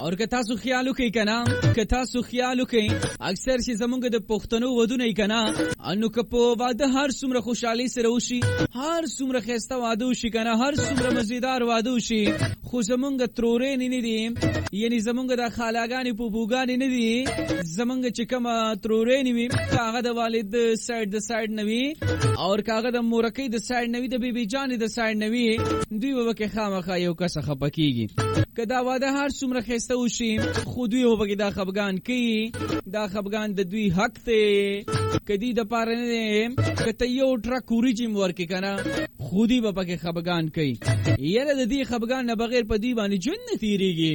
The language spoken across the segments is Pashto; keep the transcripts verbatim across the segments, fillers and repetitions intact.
او که تاسو خیال وکئ کنه که تاسو خیال وکئ اکثر چې زمونږ د پښتنو ودونه کنه انو که په واده هر څومره خوشحالي سره وشي هر څومره ښایسته واده وشي کنه هر څومره مزیدار واده وشي خو زمونږ ترورې نه دي یعنی زمونږ د خالاګانې پوپوګانې نه دي زمونږ چې کومه ترورې نه وي هغه د والد سایډ د سایډ نه وي او هغه د مورکۍ د سایډ نه وي د بیبي جانې د سایډ نه وي دوی به پکې خامخا یو کس خفه کېږي که دا واده هر څومره ښایسته وشي خو دوی به پکې دا خفګان کوي دا خفګان د دوی حق دی که دوی دپاره نه دی که ته یو ټرک وریجې م ورکړې که نه خو دوی به پکې خفګان کوي یاره د دې خفګان نه بغیر په دوی باندې ژوند نه تېرېږي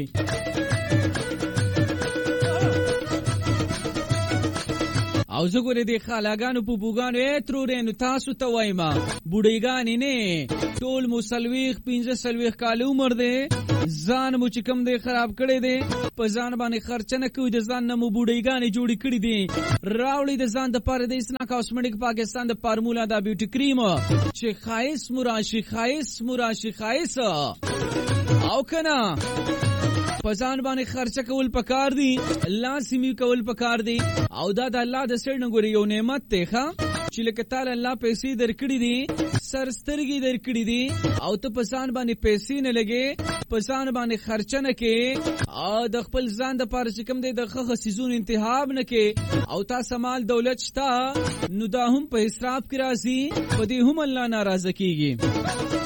او زه ګورې د خالاګانو پوپوګانو ای ترورینو تاسو ته وایم بوډۍ نه ټول مو څلوېښت پنځه څلوېښت کاله عمر دی ځان مو چې کوم دی خراب کړی دی په ځان باندې خرچه نه کوئ د ځان نه مو بوډۍ جوړې کړي دي راوړئ د ځان دپاره د اسنا کاسمیټک پاکستان د فارمولا دا بیوټي کریم چې ښایست مو راشي ښایست مو راشي ښایست او که نه په ځان باندې خرچه کول پکار دي لازمي کول پکار دي او دا د الله د سړ نه ګوري یو نعمت دی ښه چې لکه تعالی الله پیسې درکړي دي سر سترګې درکړي دي او ته په ځان باندې پیسې نه لګې په ځان باندې خرچه نه کې او د خپل ځان دپاره چې کوم دی د ښه ښه څیزونو انتخاب نه کې او تاسو مال دولت شته نو دا هم په اسراف کې راځي په دې هم الله ناراضه کېږي